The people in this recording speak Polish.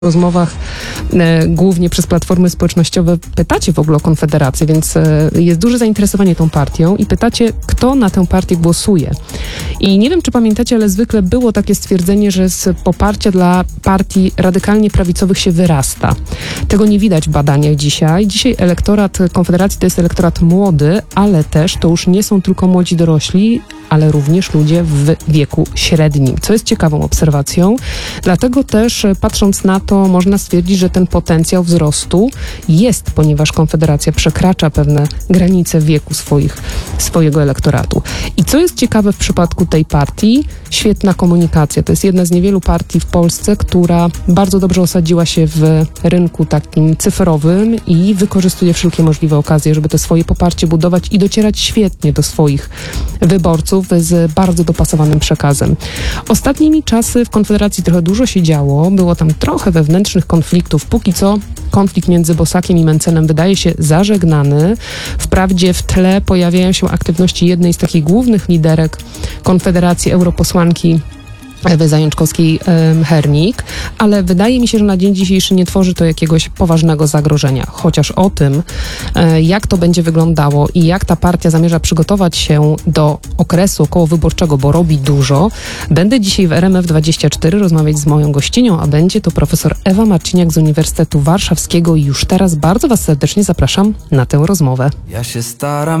rozmowach głównie przez platformy społecznościowe pytacie w ogóle o Konfederację, więc jest duże zainteresowanie tą partią i pytacie, kto na tę partię głosuje. I nie wiem, czy pamiętacie, ale zwykle było takie stwierdzenie, że z poparcia dla partii radykalnie prawicowych się wyrasta. Tego nie widać w badaniach dzisiaj. Dzisiaj elektorat Konfederacji to jest elektorat młody, ale też to już nie są tylko młodzi dorośli, ale również ludzie w wieku średnim, co jest ciekawą obserwacją. Dlatego też patrząc na to, można stwierdzić, że ten potencjał wzrostu jest, ponieważ Konfederacja przekracza pewne granice wieku swojego elektoratu. I co jest ciekawe w przypadku tej partii? Świetna komunikacja. To jest jedna z niewielu partii w Polsce, która bardzo dobrze osadziła się w rynku takim cyfrowym i wykorzystuje wszelkie możliwe okazje, żeby to swoje poparcie budować i docierać świetnie do swoich wyborców z bardzo dopasowanym przekazem. Ostatnimi czasy w Konfederacji trochę dużo się działo, było tam trochę wewnętrznych konfliktów. Póki co konflikt między Bosakiem i Mencenem wydaje się zażegnany. Wprawdzie w tle pojawiają się aktywności jednej z takich głównych liderek Konfederacji, europosłanki Ewy Zajączkowskiej-Hernik, ale wydaje mi się, że na dzień dzisiejszy nie tworzy to jakiegoś poważnego zagrożenia. Chociaż o tym, jak to będzie wyglądało i jak ta partia zamierza przygotować się do okresu okołowyborczego, bo robi dużo, będę dzisiaj w RMF24 rozmawiać z moją gościnią, a będzie to profesor Ewa Marciniak z Uniwersytetu Warszawskiego i już teraz bardzo Was serdecznie zapraszam na tę rozmowę. Ja się staram